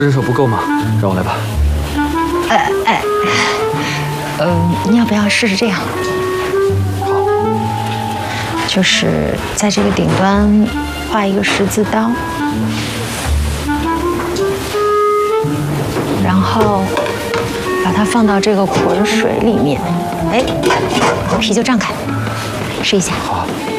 人手不够吗？让我来吧。 你要不要试试这样？ 好， 就是在这个顶端画一个十字刀，然后把它放到这个滚水里面，哎，皮就胀开，试一下。 好。